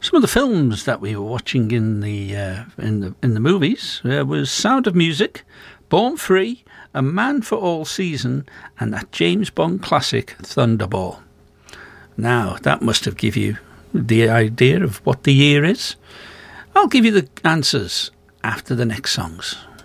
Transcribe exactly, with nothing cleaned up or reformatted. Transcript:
Some of the films that we were watching in the uh, in the in the movies uh, was Sound of Music, Born Free, A Man for All Season, and that James Bond classic Thunderball. Now that must have given you the idea of what the year is. I'll give you the answers after the next songs.